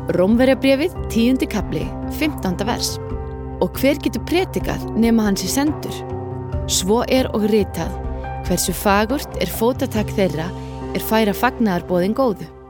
Rómverjabréfið, 10. kafli, 15. vers. Og hver getur predikað nema hann sé sendur? Svo og ritað, hversu fagurt fótatak þeirra færa fagnaðarboðin góðu.